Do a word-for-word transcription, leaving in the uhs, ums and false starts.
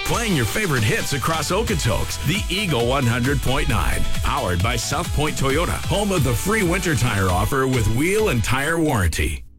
playing your favorite hits across Okotoks. The Eagle one hundred point nine, powered by South Point Toyota, home of the free winter tire offer with wheel and tire warranty.